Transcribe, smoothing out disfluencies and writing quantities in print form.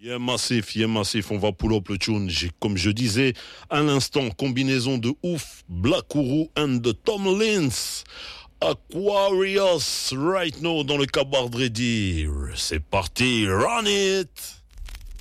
Yeah, massif, on va pull up le tune. Comme je disais à l'instant, combinaison de ouf, Black Ouru and the Tomlins. Aquarius, right now dans le Cabard Ready. C'est parti, run it!